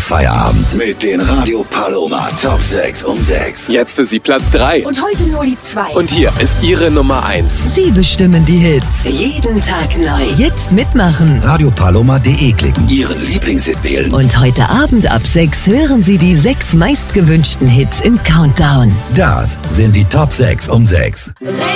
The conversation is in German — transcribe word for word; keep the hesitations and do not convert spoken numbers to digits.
Feierabend mit den Radio Paloma Top sechs um sechs. Jetzt für Sie Platz drei. Und heute nur die zwei. Und hier ist Ihre Nummer eins. Sie bestimmen die Hits. Jeden Tag neu. Jetzt mitmachen. radio paloma punkt de klicken, Ihren Lieblingshit wählen. Und heute Abend ab sechs hören Sie die sechs meistgewünschten Hits im Countdown. Das sind die Top sechs um sechs. Hey.